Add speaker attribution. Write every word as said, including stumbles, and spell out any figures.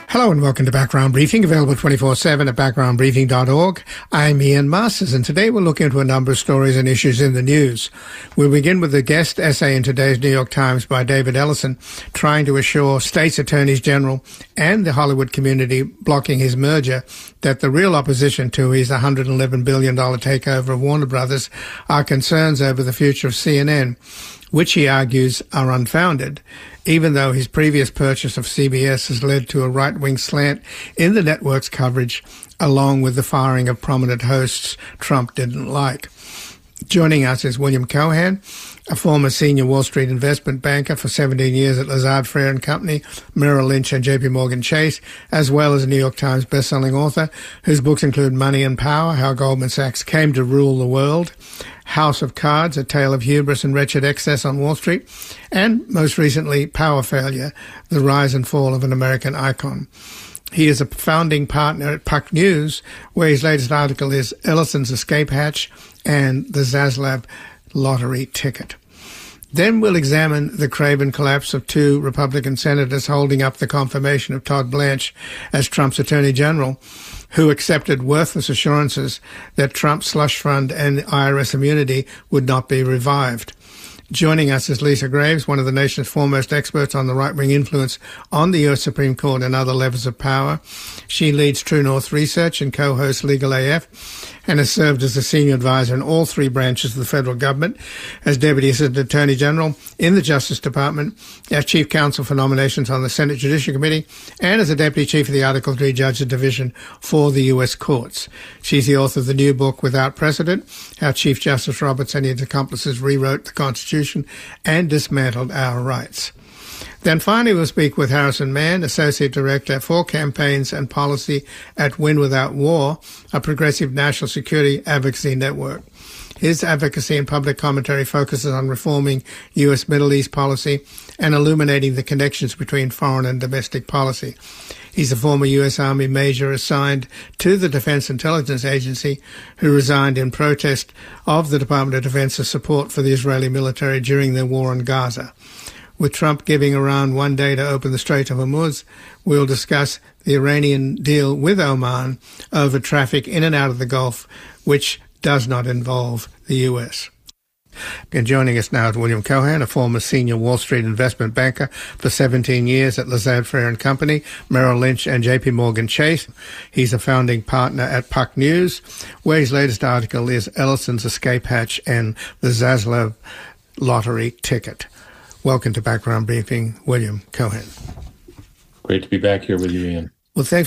Speaker 1: Hello and welcome to Background Briefing, available twenty-four seven at background briefing dot org. I'm Ian Masters, and today we'll look into a number of stories and issues in the news. We'll begin with the guest essay in today's New York Times by David Ellison, trying to assure states' attorneys general and the Hollywood community blocking his merger that the real opposition to his one hundred eleven billion dollars takeover of Warner Brothers are concerns over the future of C N N, which he argues are unfounded, even though his previous purchase of C B S has led to a right-wing slant in the network's coverage, along with the firing of prominent hosts Trump didn't like. Joining us is William Cohan, a former senior Wall Street investment banker for seventeen years at Lazard Frères and Company, Merrill Lynch and J P Morgan Chase, as well as a New York Times bestselling author whose books include Money and Power, How Goldman Sachs Came to Rule the World, House of Cards, A Tale of Hubris and Wretched Excess on Wall Street, and most recently, Power Failure, The Rise and Fall of an American Icon. He is a founding partner at Puck News, where his latest article is Ellison's Escape Hatch and the Zaslav Lottery Ticket. Then we'll examine the craven collapse of two Republican senators holding up the confirmation of Todd Blanche as Trump's Attorney General, who accepted worthless assurances that Trump's slush fund and I R S immunity would not be revived. Joining us is Lisa Graves, one of the nation's foremost experts on the right-wing influence on the U S Supreme Court and other levels of power. She leads True North Research and co-hosts Legal A F, and has served as a senior advisor in all three branches of the federal government, as Deputy Assistant Attorney General in the Justice Department, as Chief Counsel for Nominations on the Senate Judiciary Committee, and as a Deputy Chief of the Article three Judge Division for the U S Courts. She's the author of the new book, Without Precedent, How Chief Justice Roberts and his accomplices rewrote the Constitution and dismantled our rights. Then finally we'll speak with Harrison Mann, Associate Director for Campaigns and Policy at Win Without War, a progressive national security advocacy network. His advocacy and public commentary focuses on reforming U S Middle East policy and illuminating the connections between foreign and domestic policy. He's a former U S Army major assigned to the Defense Intelligence Agency who resigned in protest of the Department of Defense's support for the Israeli military during their war in Gaza. With Trump giving Iran one day to open the Strait of Hormuz, we'll discuss the Iranian deal with Oman over traffic in and out of the Gulf, which does not involve the U S. And joining us now is William Cohan, a former senior Wall Street investment banker for seventeen years at Lazard Frères and Company, Merrill Lynch and J P Morgan Chase. He's a founding partner at Puck News, where his latest article is Ellison's Escape Hatch and the Zaslav Lottery Ticket. Welcome to Background Briefing, William Cohan.
Speaker 2: Great to be back here with you, Ian.
Speaker 1: Well, thanks